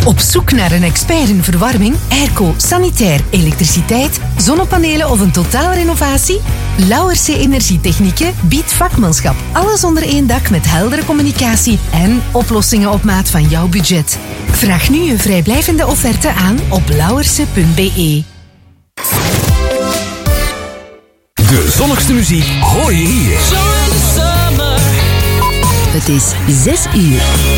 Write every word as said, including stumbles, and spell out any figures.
Op zoek naar een expert in verwarming, airco, sanitair, elektriciteit, zonnepanelen of een totaalrenovatie? Lauwerse Energietechnieken biedt vakmanschap. Alles onder één dak met heldere communicatie en oplossingen op maat van jouw budget. Vraag nu je vrijblijvende offerte aan op lauwerse punt b e. De zonnigste muziek hoor je hier. Het is zes uur.